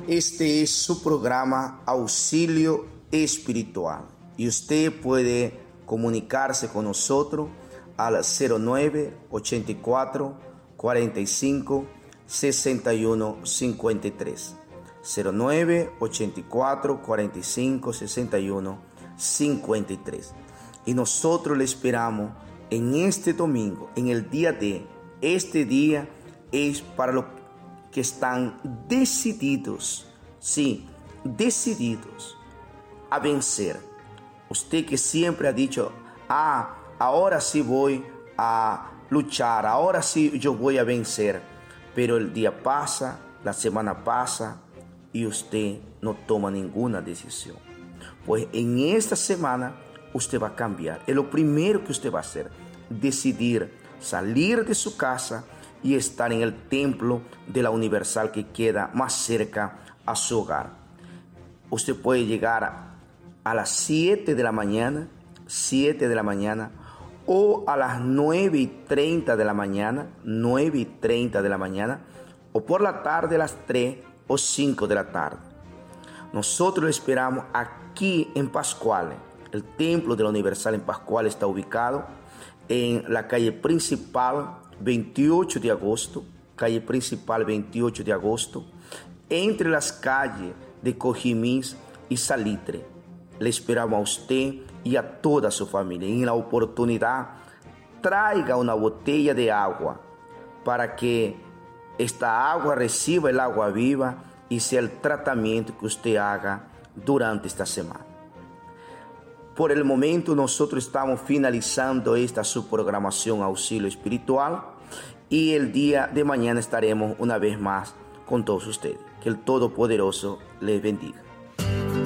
Este es su programa Auxilio Espiritual y usted puede comunicarse con nosotros al 09 84 45 61 53. 09 84 45 61 53. Y nosotros le esperamos en este domingo, en el día de este día es para los que están decididos, sí, decididos a vencer. Usted que siempre ha dicho, ahora sí voy a luchar, ahora sí yo voy a vencer, pero el día pasa, la semana pasa y usted no toma ninguna decisión. Pues en esta semana usted va a cambiar. Es lo primero que usted va a hacer, decidir salir de su casa y estar en el templo de la Universal que queda más cerca a su hogar. Usted puede llegar a las 7 de la mañana, o a las 9:30 de la mañana, o por la tarde a las 3 o 5 de la tarde. Nosotros lo esperamos aquí en Pascuales. El templo de la Universal en Pascuales está ubicado en la calle principal 28 de agosto, entre las calles de Cojimís y Salitre. Le esperamos a usted y a toda su familia. En la oportunidad, traiga una botella de agua para que esta agua reciba el agua viva y sea el tratamiento que usted haga durante esta semana. Por el momento nosotros estamos finalizando esta su programación Auxilio Espiritual y el día de mañana estaremos una vez más con todos ustedes. Que el Todopoderoso les bendiga.